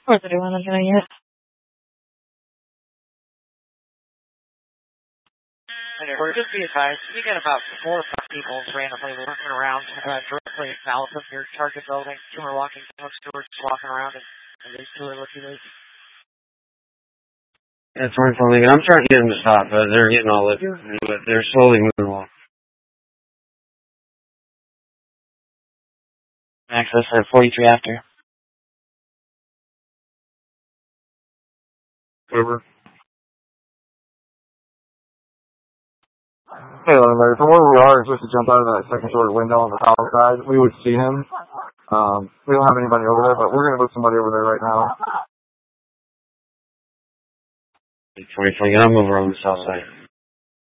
What's everyone looking at you? Or just be advised, you get about 4 or 5 people randomly walking around directly south of your target building. 2 are walking, 2 are just walking around, and these 2 are looking loose. That's one thing. I'm trying to get them to stop, but they're getting all liquor. But they're slowly moving along. Access at 43 after. Over. Hey, Larry, from where we are, just to jump out of that second story window on the south side, we would see him. We don't have anybody over there, but we're going to move somebody over there right now. 2020, I'll move around the south side.